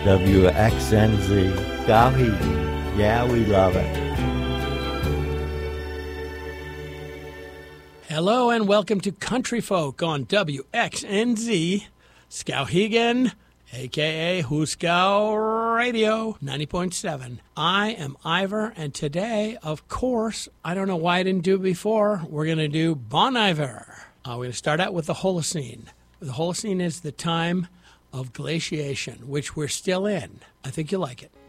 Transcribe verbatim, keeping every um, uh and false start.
W X N Z, Skowhegan. Yeah, we love it. Hello and welcome to Country Folk on W X N Z, Skowhegan, a k a. Huskow Radio, ninety point seven. I am Ivor, and today, of course, I don't know why I didn't do it before, we're going to do Bon Iver. Uh, we're going to start out with the Holocene. The Holocene is the time of glaciation, which we're still in. I think you'll like it.